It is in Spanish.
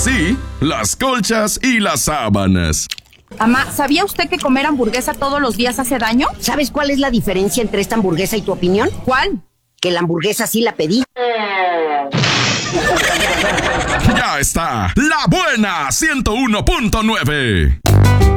sí, las colchas y las sábanas. Amá, ¿sabía usted que comer hamburguesa todos los días hace daño? ¿Sabes cuál es la diferencia entre esta hamburguesa y tu opinión? ¿Cuál? Que la hamburguesa sí la pedí. Ya está, La Buena 101.9.